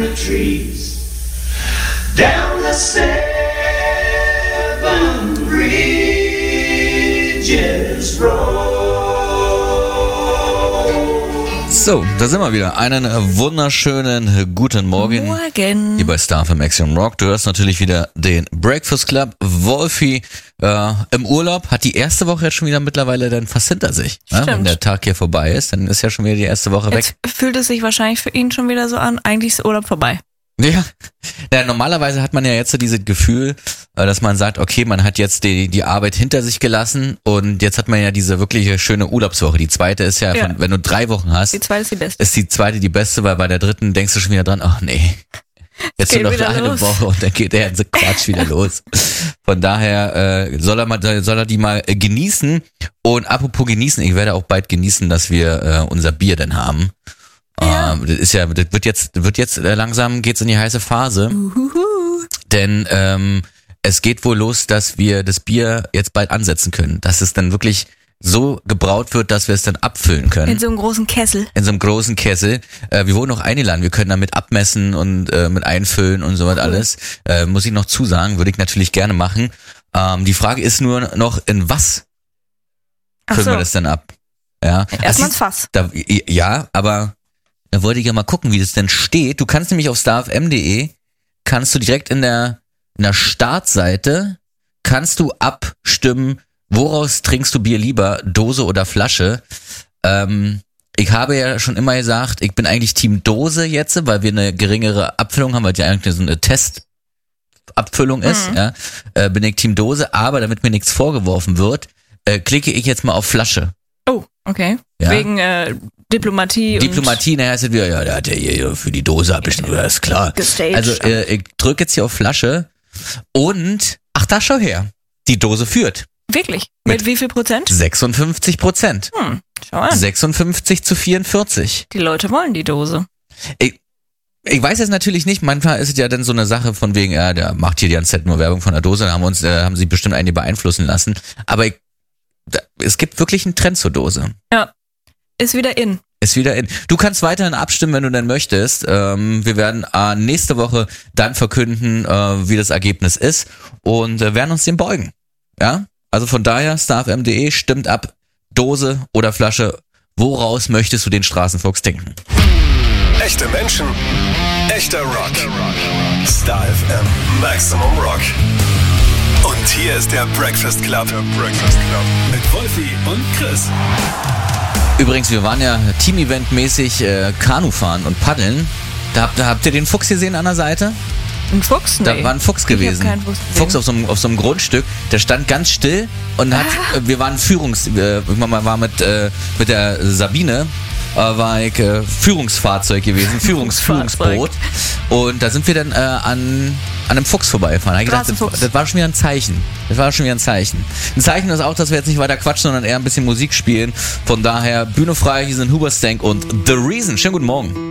the trees, down the 7 Bridges Road. So, da sind wir wieder. Einen wunderschönen guten Morgen. Morgen. Hier bei Star FM Action Rock. Du hörst natürlich wieder den Breakfast Club. Wolfi im Urlaub hat die erste Woche jetzt schon wieder mittlerweile dann fast hinter sich. Ne? Wenn der Tag hier vorbei ist, dann ist ja schon wieder die erste Woche weg. Jetzt fühlt es sich wahrscheinlich für ihn schon wieder so an, eigentlich ist Urlaub vorbei. Ja, normalerweise hat man ja jetzt so dieses Gefühl, dass man sagt, okay, man hat jetzt die Arbeit hinter sich gelassen und jetzt hat man ja diese wirkliche schöne Urlaubswoche. Die zweite ist ja, wenn du 3 Wochen hast, die zweite ist die beste. Ist die zweite die beste, weil bei der dritten denkst du schon wieder dran, ach nee, jetzt nur noch eine Woche und dann geht der ganze Quatsch wieder los. Von daher soll er die mal genießen. Und apropos genießen, ich werde auch bald genießen, dass wir unser Bier dann haben. Ja. Das wird jetzt langsam geht's in die heiße Phase. Denn es geht wohl los, dass wir das Bier jetzt bald ansetzen können. Dass es dann wirklich so gebraut wird, dass wir es dann abfüllen können. In so einem großen Kessel. Wir wurden noch eingeladen, wir können damit abmessen und mit einfüllen und sowas alles. Muss ich noch zusagen, würde ich natürlich gerne machen. Die Frage ist nur noch, in was füllen wir das denn ab? Ja. Erstmal ins Fass. Aber da wollte ich ja mal gucken, wie das denn steht. Du kannst nämlich auf starfm.de kannst du direkt in der Startseite kannst du abstimmen, woraus trinkst du Bier lieber, Dose oder Flasche. Ich habe ja schon immer gesagt, ich bin eigentlich Team Dose jetzt, weil wir eine geringere Abfüllung haben, weil die eigentlich so eine Testabfüllung ist. Ja, bin ich Team Dose, aber damit mir nichts vorgeworfen wird, klicke ich jetzt mal auf Flasche. Oh, okay. Ja? Wegen Diplomatie, naja, ist wieder, der hat ja hier für die Dose abgestimmt, das ist klar. Gestaged. Also ich drücke jetzt hier auf Flasche und, da schau her, die Dose führt. Wirklich? Mit wie viel Prozent? 56%. Schau an. 56-44. Die Leute wollen die Dose. Ich weiß jetzt natürlich nicht, manchmal ist es ja dann so eine Sache von wegen, der macht hier die ganze Zeit nur Werbung von der Dose, da haben sie bestimmt einige beeinflussen lassen, aber es gibt wirklich einen Trend zur Dose. Ja, ist wieder in. Du kannst weiterhin abstimmen, wenn du denn möchtest. Wir werden nächste Woche dann verkünden, wie das Ergebnis ist und werden uns dem beugen. Ja? Also von daher, starfm.de, stimmt ab, Dose oder Flasche, woraus möchtest du den Straßenfuchs trinken? Echte Menschen, echter Rock. Star FM, Maximum Rock. Und hier ist der Breakfast Club. Mit Wolfi und Chris. Übrigens, wir waren ja Team-Event-mäßig Kanu fahren und paddeln. Da habt ihr den Fuchs gesehen an der Seite? Ein Fuchs? Nee. Da war ein Fuchs gewesen. Ich hab keinen Fuchs gesehen. Fuchs auf so einem Grundstück. Der stand ganz still und wir waren war mit der Sabine war ich Führungsfahrzeug gewesen, Führungsboot. Und da sind wir dann an einem Fuchs vorbeigefahren. Da hab ich gedacht, das war schon wieder ein Zeichen. Ein Zeichen ist auch, dass wir jetzt nicht weiter quatschen, sondern eher ein bisschen Musik spielen. Von daher, Bühne frei, hier sind Hoobastank und The Reason. Schönen guten Morgen.